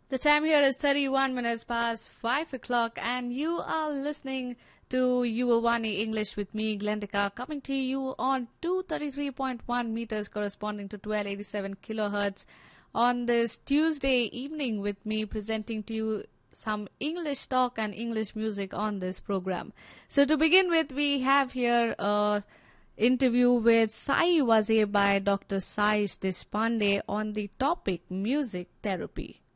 The time here is 31 minutes past 5 o'clock, and you are listening to Yuvavani English with me, Glendika, coming to you on 233.1 meters corresponding to 1287 kilohertz on this Tuesday evening with me presenting to you some English talk and English music on this program. So to begin with, we have here a interview with Sai Waze by Dr. Sai Deshpande on the topic music therapy.